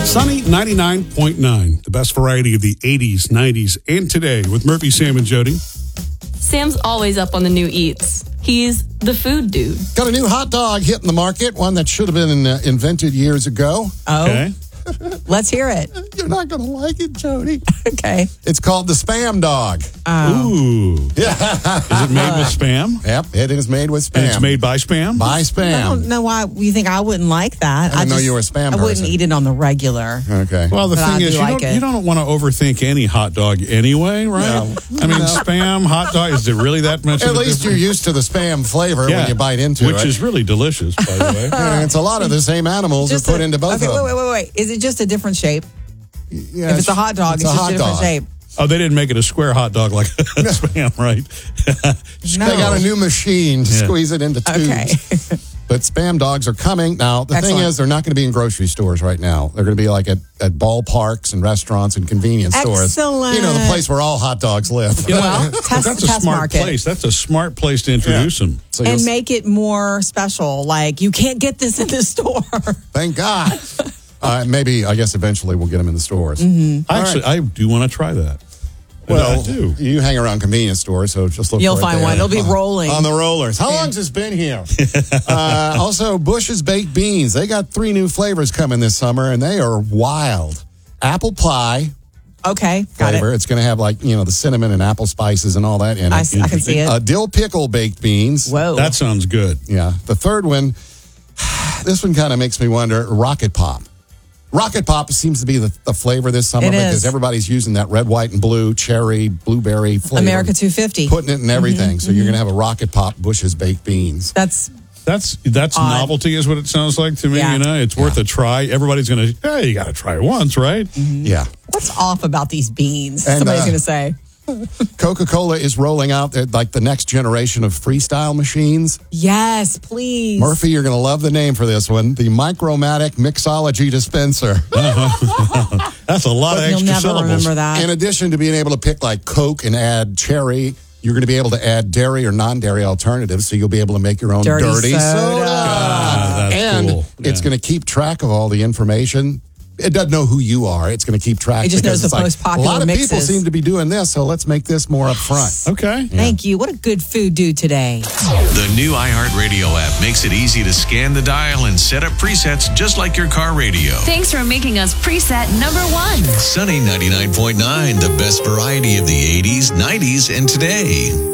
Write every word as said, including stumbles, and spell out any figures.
Sunny ninety-nine point nine, the best variety of the eighties, nineties, and today with Murphy, Sam, and Jody. Sam's always up on the new eats. He's the food dude. Got a new hot dog hitting the market, one that should have been uh, invented years ago. Oh, Okay. let's hear it. You're not going to like it, Jody. Okay. It's called the Spam Dog. Ooh. Yeah. Is it made with Spam? Yep, it is made with Spam. And it's made by Spam? by I Spam. don't know why you think I wouldn't like that. I didn't know just- you were a Spam I wouldn't person. eat it on the regular. Okay. Well, the But I thing do is, you, like don't, it. you don't want to overthink any hot dog anyway, right? No. I mean, Spam, hot dog, is it really that much At of a least you're difference? used to the Spam flavor Yeah. when you bite into Which it. is really delicious, by the way. And it's a lot of the same animals Just are put a- into both okay, of them. wait, wait, wait, wait. Is it just a different shape? Yeah, If it's a hot dog, it's, a just hot a different dog. shape. Oh, they didn't make it a square hot dog like Spam, right? No. They got a new machine to Yeah. squeeze it into tubes. Okay. But Spam dogs are coming. Now, the thing Excellent. is, they're not going to be in grocery stores right now. They're going to be like at, at ballparks and restaurants and convenience stores. Excellent. You know, the place where all hot dogs live. You know, Well, but test- that's a test smart market. place. That's a smart place to introduce them. So you'll And s- make it more special. Like, you can't get this in the store. Thank God. uh, maybe, I guess eventually we'll get them in the stores. Mm-hmm. Actually, I do want to try that. Well, I do. you hang around convenience stores, so just look You'll for it find there. one. It'll be On- rolling. on the rollers. How long's this been here? uh, also, Bush's Baked Beans. They got three new flavors coming this summer, and they are wild. Apple pie Okay, got flavor. it. It's going to have like you know the cinnamon and apple spices and all that in it. I, I can see it. Uh, dill pickle baked beans. Whoa. That sounds good. Yeah. The third one, this one kind of makes me wonder. Rocket Pop. Rocket Pop seems to be the, the flavor this summer It because is. everybody's using that red, white, and blue cherry, blueberry flavor. America two fifty. Putting it in everything. So you're going to have a Rocket Pop Bush's Baked Beans. That's That's that's Odd. novelty, is what it sounds like to me. Yeah. You know, it's worth a try. Everybody's gonna, hey, you got to try it once, right? Yeah. what's off about these beans? And, Somebody's uh, going to say. Coca-Cola is rolling out uh, like the next generation of freestyle machines. Yes, please. Murphy, you're going to love the name for this one. The Micromatic Mixology Dispenser. That's a lot of You'll extra never syllables. remember that. In addition to being able to pick like Coke and add cherry, you're going to be able to add dairy or non-dairy alternatives, so you'll be able to make your own Dirty dirty, soda. soda. Ah, that's and cool. it's Yeah. going to keep track of all the information. It doesn't know who you are. It's going to keep track. It just because knows the it's most like, popular A lot of people mixes. seem to be doing this, so let's make this more upfront. Okay. Thank you. What a good food do today. The new iHeartRadio app makes it easy to scan the dial and set up presets just like your car radio. Thanks for making us preset number one. Sunny ninety-nine point nine, the best variety of the eighties, nineties, and today.